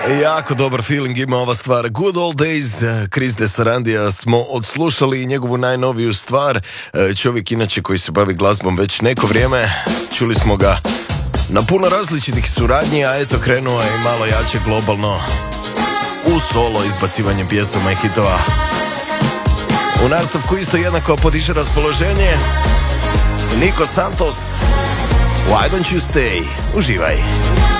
Jako dobar feeling ima ova stvar. Good Old Days, Chris Desarandija smo odslušali njegovu najnoviju stvar. Čovjek inače koji se bavi glazbom već neko vrijeme. Čuli smo ga na puno različitih suradnji, a eto krenuo je malo jače globalno u solo izbacivanjem pjesama i hitova. U nastavku isto jednako podiže raspoloženje Nico Santos, Why Don't You Stay. Uživaj.